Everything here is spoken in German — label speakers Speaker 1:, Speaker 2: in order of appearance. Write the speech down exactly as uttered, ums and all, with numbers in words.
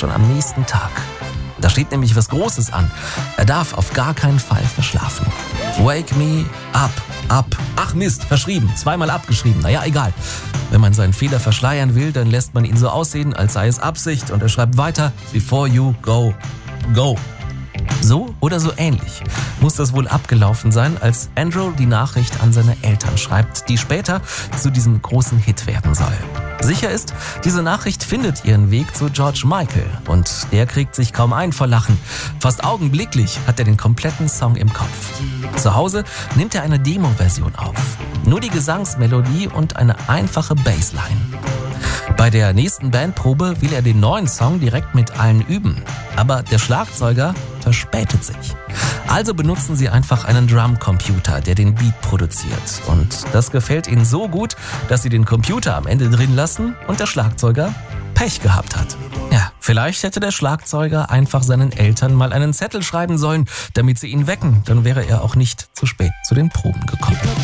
Speaker 1: schon am nächsten Tag. Da steht nämlich was Großes an. Er darf auf gar keinen Fall verschlafen. Wake me up, up. Ach Mist, verschrieben, zweimal abgeschrieben. Naja, egal. Wenn man seinen Fehler verschleiern will, dann lässt man ihn so aussehen, als sei es Absicht. Und er schreibt weiter, before you go, go. So oder so ähnlich muss das wohl abgelaufen sein, als Andrew die Nachricht an seine Eltern schreibt, die später zu diesem großen Hit werden soll. Sicher ist, diese Nachricht findet ihren Weg zu George Michael und der kriegt sich kaum ein vor Lachen. Fast augenblicklich hat er den kompletten Song im Kopf. Zu Hause nimmt er eine Demo-Version auf. Nur die Gesangsmelodie und eine einfache Bassline. Bei der nächsten Bandprobe will er den neuen Song direkt mit allen üben. Aber der Schlagzeuger verspätet sich. Also benutzen sie einfach einen Drumcomputer, der den Beat produziert. Und das gefällt ihnen so gut, dass sie den Computer am Ende drin lassen und der Schlagzeuger Pech gehabt hat. Ja, vielleicht hätte der Schlagzeuger einfach seinen Eltern mal einen Zettel schreiben sollen, damit sie ihn wecken. Dann wäre er auch nicht zu spät zu den Proben gekommen.